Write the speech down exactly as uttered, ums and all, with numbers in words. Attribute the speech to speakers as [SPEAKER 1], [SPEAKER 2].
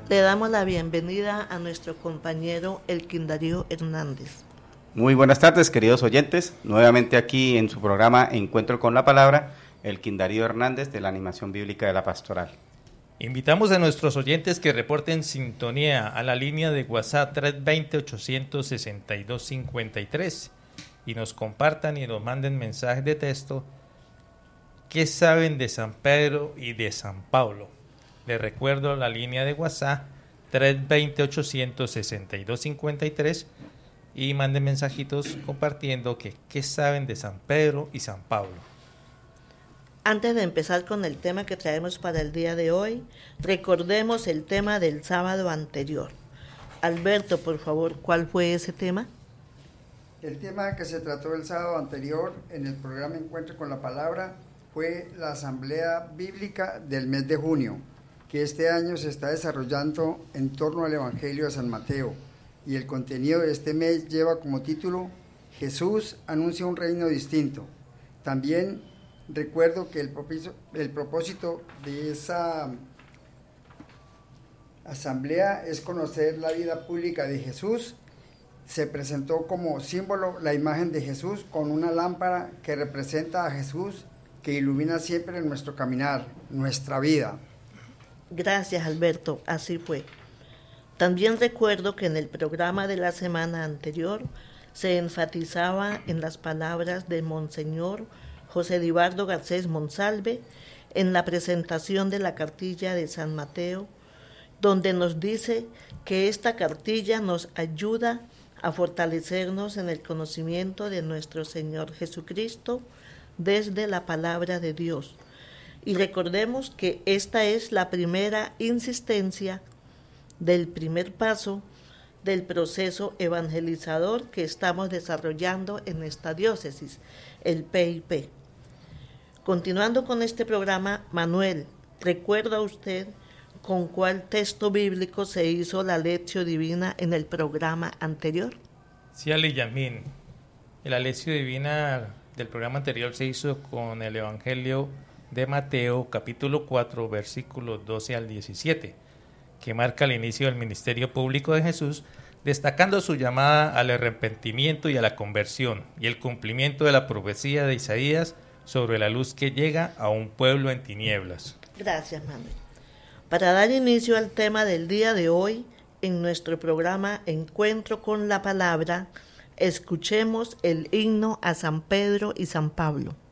[SPEAKER 1] Le damos la bienvenida a nuestro compañero Elkin Darío Hernández.
[SPEAKER 2] Muy buenas tardes, queridos oyentes. Nuevamente aquí en su programa Encuentro con la Palabra, Elkin Darío Hernández de la Animación Bíblica de la Pastoral.
[SPEAKER 3] Invitamos a nuestros oyentes que reporten sintonía a la línea de WhatsApp tres dos cero, ocho seis dos, cinco tres y nos compartan y nos manden mensajes de texto. ¿Qué saben de San Pedro y de San Pablo? Les recuerdo la línea de WhatsApp tres dos cero, ocho seis dos, cinco tres y manden mensajitos compartiendo que qué saben de San Pedro y San Pablo.
[SPEAKER 1] Antes de empezar con el tema que traemos para el día de hoy, recordemos el tema del sábado anterior. Alberto, por favor, ¿cuál fue ese tema?
[SPEAKER 4] El tema que se trató el sábado anterior en el programa Encuentro con la Palabra fue la Asamblea Bíblica del mes de junio, que este año se está desarrollando en torno al Evangelio de San Mateo, y el contenido de este mes lleva como título Jesús anuncia un reino distinto. También recuerdo que el propósito, el propósito de esa asamblea es conocer la vida pública de Jesús. Se presentó como símbolo la imagen de Jesús con una lámpara que representa a Jesús, que ilumina siempre nuestro caminar, nuestra vida.
[SPEAKER 1] Gracias, Alberto, así fue. También recuerdo que en el programa de la semana anterior se enfatizaba en las palabras de Monseñor José Edivardo Garcés Monsalve en la presentación de la cartilla de San Mateo, donde nos dice que esta cartilla nos ayuda a fortalecernos en el conocimiento de nuestro Señor Jesucristo desde la palabra de Dios. Y recordemos que esta es la primera insistencia del primer paso del proceso evangelizador que estamos desarrollando en esta diócesis, el P I P. Continuando con este programa, Manuel, ¿recuerda usted con cuál texto bíblico se hizo la lección divina en el programa anterior?
[SPEAKER 3] Sí, Ali Yamín. La lección divina del programa anterior se hizo con el Evangelio de Mateo, capítulo cuatro, versículos doce al diecisiete, que marca el inicio del ministerio público de Jesús, destacando su llamada al arrepentimiento y a la conversión, y el cumplimiento de la profecía de Isaías sobre la luz que llega a un pueblo en tinieblas.
[SPEAKER 1] Gracias, Manuel. Para dar inicio al tema del día de hoy, en nuestro programa Encuentro con la Palabra, escuchemos el himno a San Pedro y San Pablo.